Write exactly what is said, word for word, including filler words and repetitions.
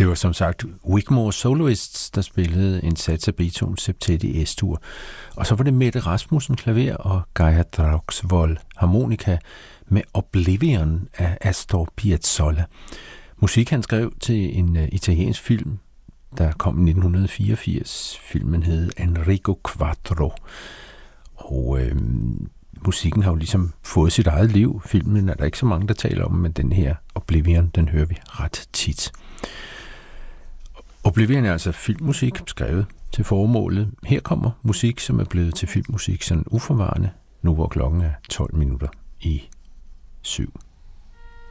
Det var som sagt Wigmore Soloists, der spillede en sats af Beethovens septet i S-dur. Og så var det Mette Rasmussen klaver og Geir Draugsvoll harmonika med Oblivion af Astor Piazzolla. Musik han skrev til en uh, italiensk film, der kom i nitten fireogfirs. Filmen hed Enrico Quattro. Og øh, musikken har jo ligesom fået sit eget liv. Filmen er der ikke så mange, der taler om, men den her Oblivion, den hører vi ret tit. Oblivion er altså filmmusik, skrevet til formålet. Her kommer musik, som er blevet til filmmusik sådan uforvarende, nu hvor klokken er tolv minutter i syv.